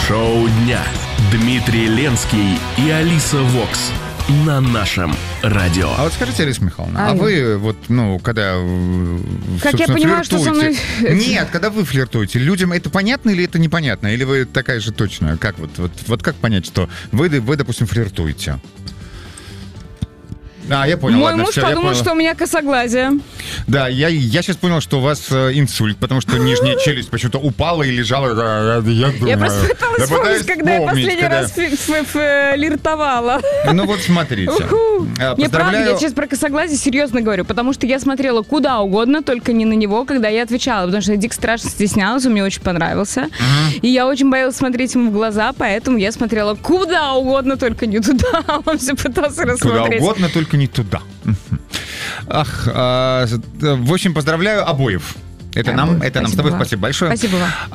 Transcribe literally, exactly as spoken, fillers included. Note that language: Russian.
Шоу дня. Дмитрий Ленский и Алиса Вокс на нашем радио. А вот скажите, Алиса Михайловна, а, а вы вот, ну, когда, как я понимаю, что со мной... Нет, когда вы флиртуете, людям это понятно или это непонятно? Или вы такая же точная? Как вот, вот, вот как понять, что вы, вы, допустим, флиртуете? А, я понял, Мой ладно, муж все, подумал, что у меня косоглазие. Да, я, я сейчас понял, что у вас э, инсульт, потому что нижняя челюсть почему-то упала и лежала. Я, я, думаю, Я просто пыталась я вспомнить, когда я последний когда... раз фи- фи- фи- флиртовала. Ну вот смотрите. Поздравляю. Не, правда, я сейчас про косоглазие серьезно говорю, потому что я смотрела куда угодно, только не на него, когда я отвечала, потому что я дико страшно стеснялась, он мне очень понравился. Uh-huh. И я очень боялась смотреть ему в глаза, поэтому я смотрела куда угодно, только не туда. Он все пытался рассмотреть. Куда угодно, только не туда. Ах, а, в общем, поздравляю обоев. Это нам, это нам с тобой. Спасибо большое. Спасибо вам.